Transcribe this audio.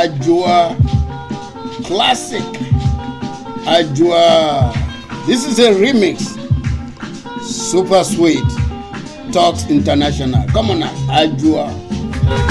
Ajua classic. Ajua. This is a remix. Super sweet. Talks International. Come on now, Ajua.